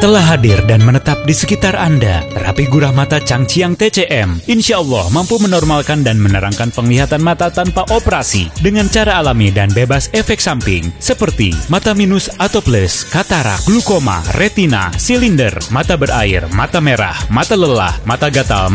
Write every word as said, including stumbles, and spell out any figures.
telah hadir dan menetap di sekitar Anda. Terapi gurah mata Changqiang T C M insya Allah mampu menormalkan dan menerangkan penglihatan mata tanpa operasi dengan cara alami dan bebas efek samping seperti mata minus atau plus, katarak, glukoma, retina, silinder, mata berair, mata merah, mata lelah, mata gatal,